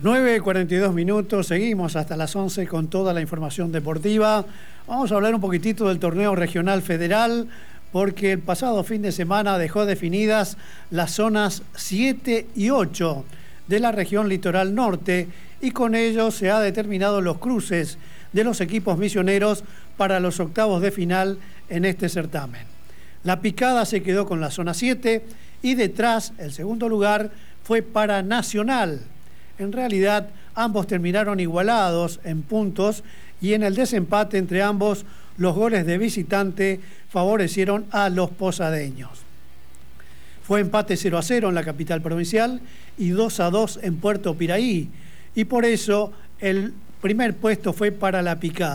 9:42 minutos, seguimos hasta las 11 con toda la información deportiva. Vamos a hablar un poquitito del torneo regional federal, porque el pasado fin de semana dejó definidas las zonas 7 y 8 de la región litoral norte, y con ello se ha determinado los cruces de los equipos misioneros para los octavos de final en este certamen. La Picada se quedó con la zona 7 y detrás el segundo lugar fue para Nacional. En realidad, ambos terminaron igualados en puntos, y en el desempate entre ambos, los goles de visitante favorecieron a los posadeños. Fue empate 0-0 en la capital provincial y 2-2 en Puerto Piraí, y por eso el primer puesto fue para La Picada.